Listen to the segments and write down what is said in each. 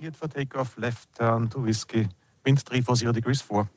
cleared for takeoff, left turn to whiskey, wind 340 degrees 4.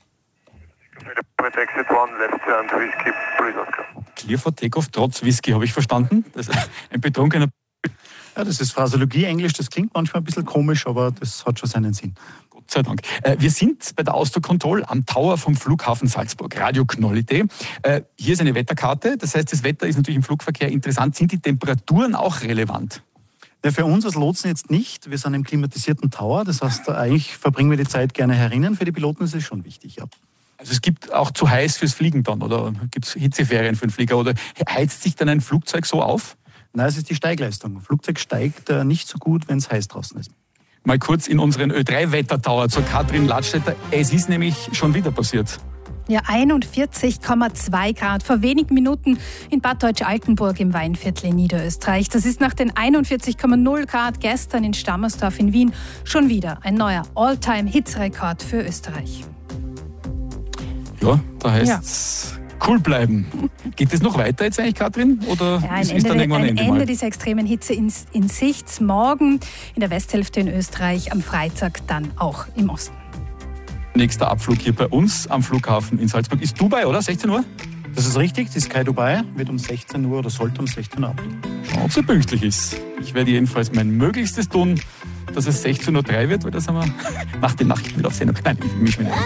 Exit 1, left turn to whiskey, please Oscar. Clear for takeoff trotz Whisky, habe ich verstanden? Das ist ein betrunkener... Ja, das ist Phraseologie, Englisch, das klingt manchmal ein bisschen komisch, aber das hat schon seinen Sinn. Gott sei Dank. Wir sind bei der Austro Control am Tower vom Flughafen Salzburg, Radio Knollite. Hier ist eine Wetterkarte, das heißt, das Wetter ist natürlich im Flugverkehr interessant. Sind die Temperaturen auch relevant? Ja, für uns als Lotsen jetzt nicht. Wir sind im klimatisierten Tower, das heißt, eigentlich verbringen wir die Zeit gerne herinnen. Für die Piloten ist es schon wichtig, ja. Also es gibt auch zu heiß fürs Fliegen dann, oder gibt es Hitzeferien für den Flieger, oder heizt sich dann ein Flugzeug so auf? Nein, es ist die Steigleistung. Ein Flugzeug steigt nicht so gut, wenn es heiß draußen ist. Mal kurz in unseren Ö3-Wettertower zur Katrin Ladstätter. Es ist nämlich schon wieder passiert. Ja, 41,2 Grad vor wenigen Minuten in Bad Deutsch-Altenburg im Weinviertel in Niederösterreich. Das ist nach den 41,0 Grad gestern in Stammersdorf in Wien schon wieder ein neuer All-Time-Hitzerekord für Österreich. Ja, da heißt es cool bleiben. Geht es noch weiter jetzt eigentlich, Katrin? Oder ja, ist dann irgendwann ein Ende mal? dieser extremen Hitze in Sicht. Morgen in der Westhälfte in Österreich, am Freitag dann auch im Osten. Nächster Abflug hier bei uns am Flughafen in Salzburg ist Dubai, oder? 16 Uhr? Das ist richtig, die Sky Dubai wird um 16 Uhr oder sollte um 16 Uhr abfliegen. Schauen, ob sie pünktlich ist. Ich werde jedenfalls mein Möglichstes tun, dass es 16.03 Uhr wird, weil das haben wir nach den Nachrichten wieder auf Sendung. Nein, ich misch mich nicht.